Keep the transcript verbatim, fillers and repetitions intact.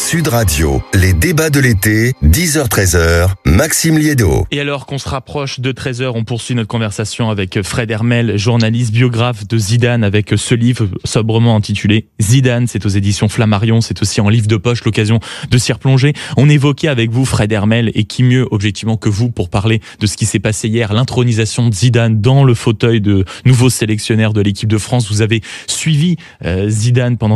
Sud Radio, les débats de l'été, dix heures treize heures, Maxime Liédo. Et alors qu'on se rapproche de treize heures, on poursuit notre conversation avec Fred Hermel, journaliste, biographe de Zidane, avec ce livre sobrement intitulé Zidane. C'est aux éditions Flammarion, c'est aussi en livre de poche, l'occasion de s'y replonger. On évoquait avec vous Fred Hermel, et qui mieux objectivement que vous pour parler de ce qui s'est passé hier, l'intronisation de Zidane dans le fauteuil de nouveau sélectionneur de l'équipe de France. Vous avez suivi euh, Zidane pendant